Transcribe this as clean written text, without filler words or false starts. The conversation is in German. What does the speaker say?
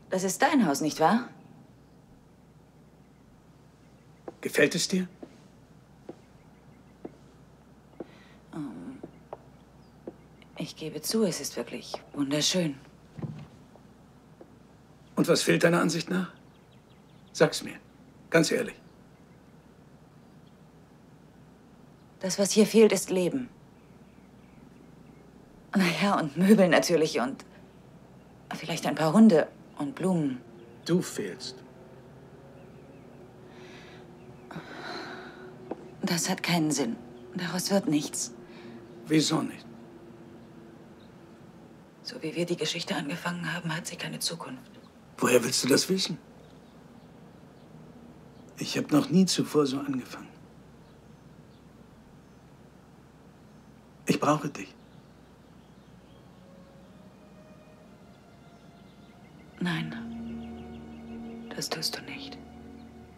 Das ist dein Haus, nicht wahr? Gefällt es dir? Ich gebe zu, es ist wirklich wunderschön. Und was fehlt deiner Ansicht nach? Sag's mir, ganz ehrlich. Das, was hier fehlt, ist Leben. Naja, und Möbel natürlich und vielleicht ein paar Hunde und Blumen. Du fehlst. Das hat keinen Sinn. Daraus wird nichts. Wieso nicht? So wie wir die Geschichte angefangen haben, hat sie keine Zukunft. Woher willst du das wissen? Ich habe noch nie zuvor so angefangen. Ich brauche dich. Nein, das tust du nicht.